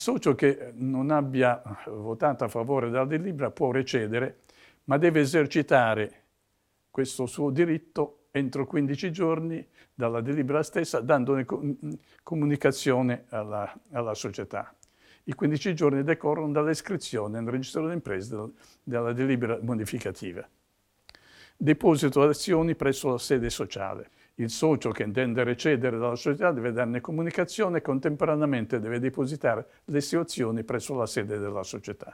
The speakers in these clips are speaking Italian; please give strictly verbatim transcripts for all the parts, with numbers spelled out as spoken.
socio che non abbia votato a favore della delibera può recedere, ma deve esercitare questo suo diritto entro quindici giorni dalla delibera stessa, dandone comunicazione alla, alla società. I quindici giorni decorrono dall'iscrizione nel registro delle imprese della delibera modificativa. Deposito azioni presso la sede sociale. Il socio che intende recedere dalla società deve darne comunicazione e contemporaneamente deve depositare le sue azioni presso la sede della società.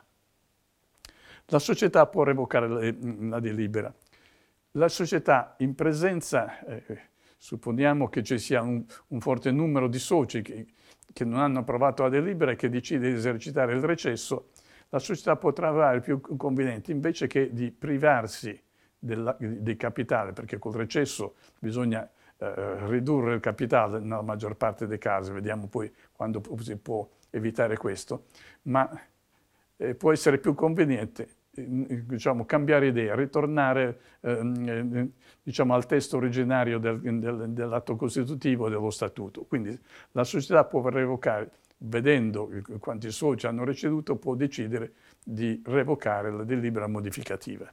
La società può revocare la delibera. La società in presenza, eh, supponiamo che ci sia un, un forte numero di soci che, che non hanno approvato la delibera e che decide di esercitare il recesso, la società può trovare più conveniente invece che di privarsi Della, di capitale, perché col recesso bisogna eh, ridurre il capitale nella maggior parte dei casi, vediamo poi quando si può evitare questo, ma eh, può essere più conveniente eh, diciamo, cambiare idea, ritornare eh, diciamo, al testo originario del, del, dell'atto costitutivo dello statuto. Quindi la società può revocare, vedendo quanti soci hanno receduto, può decidere di revocare la delibera modificativa.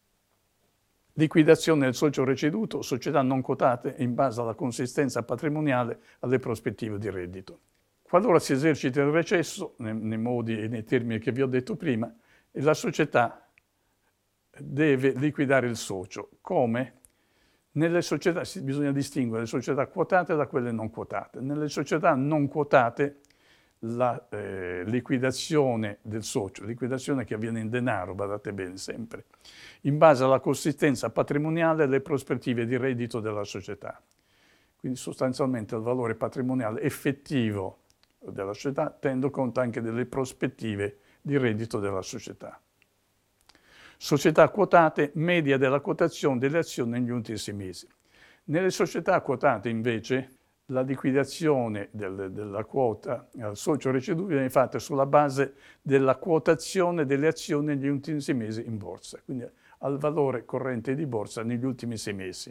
Liquidazione del socio receduto, società non quotate in base alla consistenza patrimoniale alle prospettive di reddito. Qualora si eserciti il recesso, nei, nei modi e nei termini che vi ho detto prima, la società deve liquidare il socio. Come? Nelle società bisogna distinguere le società quotate da quelle non quotate. Nelle società non quotate la eh, liquidazione del socio, liquidazione che avviene in denaro, badate bene sempre, in base alla consistenza patrimoniale e alle prospettive di reddito della società. Quindi sostanzialmente il valore patrimoniale effettivo della società tenendo conto anche delle prospettive di reddito della società. Società quotate, media della quotazione delle azioni negli ultimi sei mesi. Nelle società quotate invece la liquidazione del, della quota al socio receduto viene fatta sulla base della quotazione delle azioni negli ultimi sei mesi in borsa, quindi al valore corrente di borsa negli ultimi sei mesi.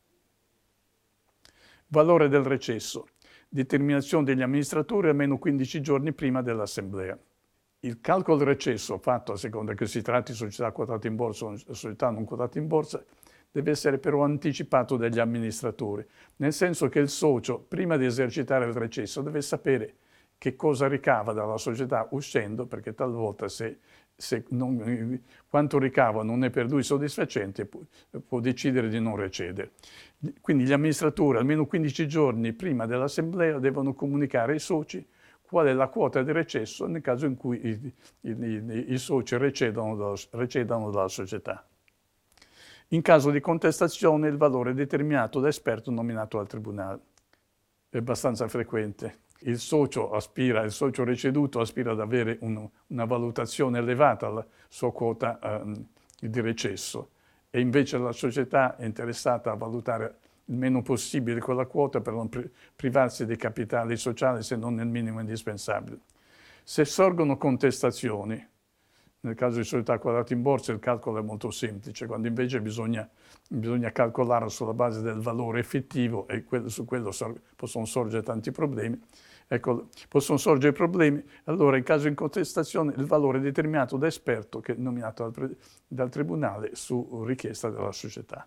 Valore del recesso. Determinazione degli amministratori almeno quindici giorni prima dell'assemblea. Il calcolo del recesso, fatto a seconda che si tratti di società quotate in borsa o società non quotate in borsa, deve essere però anticipato dagli amministratori, nel senso che il socio, prima di esercitare il recesso, deve sapere che cosa ricava dalla società uscendo, perché talvolta se, se non, quanto ricava non è per lui soddisfacente, può, può decidere di non recedere. Quindi gli amministratori, almeno quindici giorni prima dell'assemblea, devono comunicare ai soci qual è la quota di recesso nel caso in cui i, i, i, i soci recedano dalla, recedano dalla società. In caso di contestazione il valore è determinato da esperto nominato dal tribunale. È abbastanza frequente. Il socio aspira, il socio receduto aspira ad avere un, una valutazione elevata alla sua quota eh, di recesso e invece la società è interessata a valutare il meno possibile quella quota per non pri privarsi dei capitali sociali se non nel minimo indispensabile. Se sorgono contestazioni, nel caso di società quotate in borsa il calcolo è molto semplice, quando invece bisogna, bisogna calcolare sulla base del valore effettivo e quello, su quello sor possono sorgere tanti problemi. Ecco, possono sorgere problemi, allora in caso di contestazione il valore è determinato da esperto che è nominato dal, dal tribunale su richiesta della società.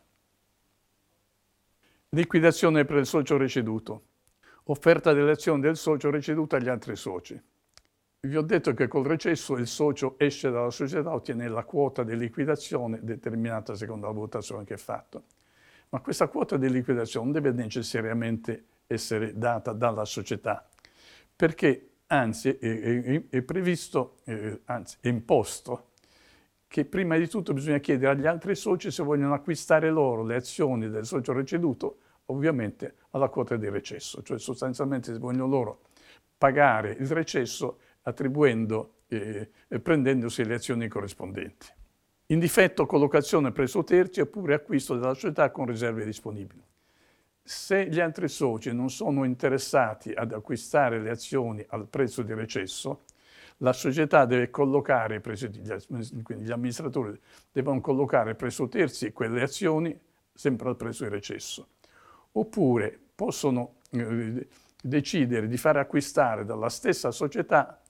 Liquidazione per il socio receduto. Offerta delle azioni del socio receduto agli altri soci. Vi ho detto che col recesso il socio esce dalla società, ottiene la quota di liquidazione determinata secondo la votazione che è fatta. Ma questa quota di liquidazione non deve necessariamente essere data dalla società, perché anzi è, è, è previsto, eh, anzi è imposto, che prima di tutto bisogna chiedere agli altri soci se vogliono acquistare loro le azioni del socio receduto, ovviamente alla quota di recesso, cioè sostanzialmente se vogliono loro pagare il recesso attribuendo e eh, prendendosi le azioni corrispondenti. In difetto collocazione presso terzi oppure acquisto della società con riserve disponibili. Se gli altri soci non sono interessati ad acquistare le azioni al prezzo di recesso, la società deve collocare, presso, quindi gli amministratori devono collocare presso terzi quelle azioni sempre al prezzo di recesso. Oppure possono eh, decidere di fare acquistare dalla stessa società